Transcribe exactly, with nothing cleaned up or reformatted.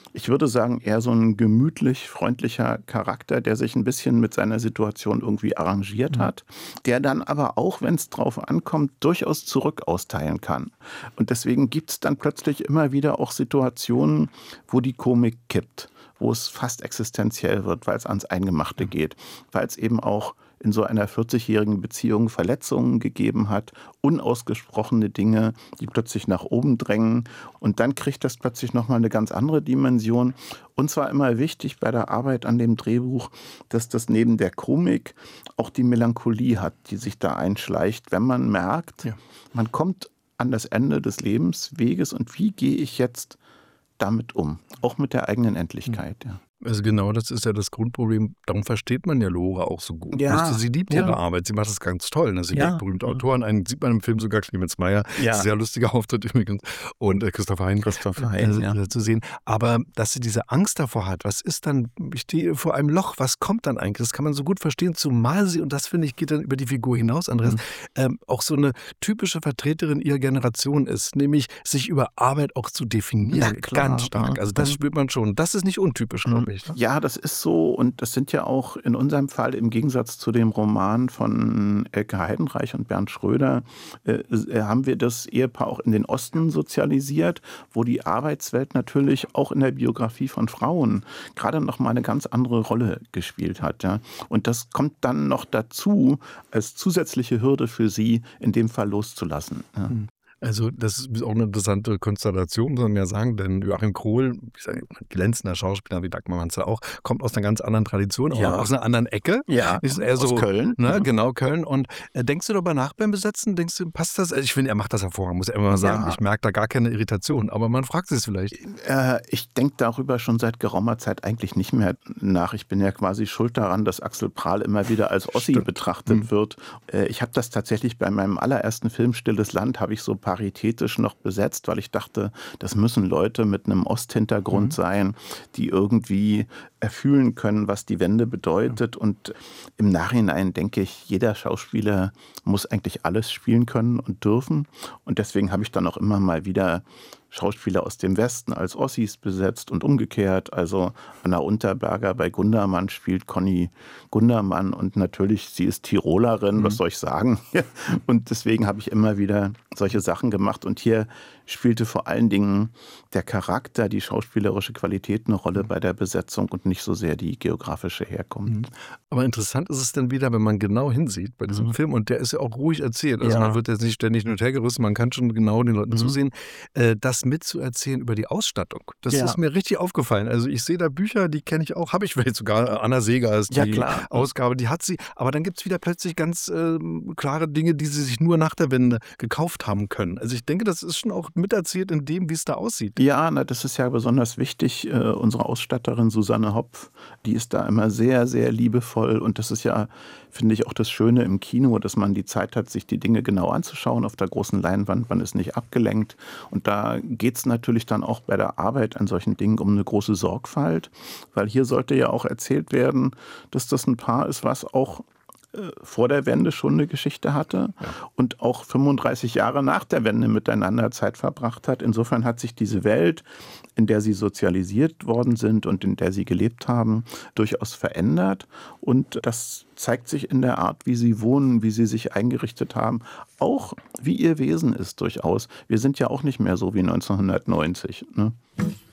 ich würde sagen, eher so ein gemütlich freundlicher Charakter, der sich ein bisschen mit seiner Situation irgendwie arrangiert Mhm. hat, der dann aber auch, wenn es drauf ankommt, durchaus zurück austeilen kann. Und deswegen gibt es dann plötzlich immer wieder auch Situationen, wo die Komik kippt, wo es fast existenziell wird, weil es ans Eingemachte geht, weil es eben auch in so einer vierzigjährigen Beziehung Verletzungen gegeben hat, unausgesprochene Dinge, die plötzlich nach oben drängen. Und dann kriegt das plötzlich nochmal eine ganz andere Dimension. Und zwar immer wichtig bei der Arbeit an dem Drehbuch, dass das neben der Komik auch die Melancholie hat, die sich da einschleicht, wenn man merkt, Ja. man kommt an das Ende des Lebensweges und wie gehe ich jetzt damit um? Auch mit der eigenen Endlichkeit. Ja. Also genau, das ist ja das Grundproblem. Darum versteht man ja Lora auch so gut. Ja, Weißt du, sie liebt ja. ihre Arbeit. Sie macht das ganz toll. Ne? Sie Ja. deckt berühmte Autoren ein. Sieht man im Film sogar Clemens Meyer. Ja. Sehr lustiger Auftritt übrigens. Und äh, Christoph Hein. Christoph Hein, äh, ja. zu sehen. Aber dass sie diese Angst davor hat, was ist dann, ich stehe vor einem Loch, was kommt dann eigentlich? Das kann man so gut verstehen, zumal sie, und das finde ich, geht dann über die Figur hinaus, Andreas, Mhm. ähm, auch so eine typische Vertreterin ihrer Generation ist, nämlich sich über Arbeit auch zu definieren. Na klar, Ganz stark. ne? Also das Mhm. spürt man schon. Das ist nicht untypisch, glaube ich. Ne? Ja, das ist so und das sind ja auch in unserem Fall im Gegensatz zu dem Roman von Elke Heidenreich und Bernd Schröder, äh, äh, haben wir das Ehepaar auch in den Osten sozialisiert, wo die Arbeitswelt natürlich auch in der Biografie von Frauen gerade noch mal eine ganz andere Rolle gespielt hat. Ja. Und das kommt dann noch dazu als zusätzliche Hürde für sie, in dem Fall loszulassen. Ja. Also, das ist auch eine interessante Konstellation, muss man ja sagen, denn Joachim Krohl, ich sage glänzender Schauspieler wie Dagmar Manzel auch, kommt aus einer ganz anderen Tradition, Ja. auch aus einer anderen Ecke. Ja, Ist eher aus so, Köln. ne, Mhm. genau, Köln. Und äh, denkst du darüber nach beim Besetzen? Denkst du, passt das? Also ich finde, er macht das hervorragend, muss ich immer mal sagen. Ja. Ich merke da gar keine Irritation, aber man fragt sich vielleicht. Äh, ich denke darüber schon seit geraumer Zeit eigentlich nicht mehr nach. Ich bin ja quasi schuld daran, dass Axel Prahl immer wieder als Ossi Stimmt. betrachtet Mhm. wird. Äh, ich habe das tatsächlich bei meinem allerersten Film Stilles Land habe ich so paritätisch noch besetzt, weil ich dachte, das müssen Leute mit einem Osthintergrund Mhm. sein, die irgendwie erfühlen können, was die Wende bedeutet. Und im Nachhinein denke ich, jeder Schauspieler muss eigentlich alles spielen können und dürfen. Und deswegen habe ich dann auch immer mal wieder Schauspieler aus dem Westen als Ossis besetzt und umgekehrt. Also Anna Unterberger bei Gundermann spielt Conny Gundermann und natürlich, sie ist Tirolerin, Mhm. was soll ich sagen? Und deswegen habe ich immer wieder solche Sachen gemacht. Und hier spielte vor allen Dingen der Charakter, die schauspielerische Qualität eine Rolle bei der Besetzung und nicht so sehr die geografische Herkunft. Mhm. Aber interessant ist es dann wieder, wenn man genau hinsieht bei diesem Mhm. Film, und der ist ja auch ruhig erzählt. Also Ja. man wird jetzt nicht ständig hin und her gerissen, man kann schon genau den Leuten Mhm. zusehen, äh, das mitzuerzählen über die Ausstattung. Das Ja. ist mir richtig aufgefallen. Also ich sehe da Bücher, die kenne ich auch, habe ich vielleicht sogar. Anna Seeger ist Ja, die klar. Ausgabe, die hat sie. Aber dann gibt es wieder plötzlich ganz ähm, klare Dinge, die sie sich nur nach der Wende gekauft haben können. Also ich denke, das ist schon auch miterzählt in dem, wie es da aussieht. Ja, na, das ist ja besonders wichtig. Äh, unsere Ausstatterin Susanne Hopf, die ist da immer sehr, sehr liebevoll. Und das ist ja, finde ich, auch das Schöne im Kino, dass man die Zeit hat, sich die Dinge genau anzuschauen auf der großen Leinwand. Man ist nicht abgelenkt. Und da geht es natürlich dann auch bei der Arbeit an solchen Dingen um eine große Sorgfalt. Weil hier sollte ja auch erzählt werden, dass das ein Paar ist, was auch äh, vor der Wende schon eine Geschichte hatte und auch fünfunddreißig Jahre nach der Wende miteinander Zeit verbracht hat. Insofern hat sich diese Welt, in der sie sozialisiert worden sind und in der sie gelebt haben, durchaus verändert. Und das zeigt sich in der Art, wie sie wohnen, wie sie sich eingerichtet haben, auch wie ihr Wesen ist durchaus. Wir sind ja auch nicht mehr so wie neunzehnhundertneunzig. Ne?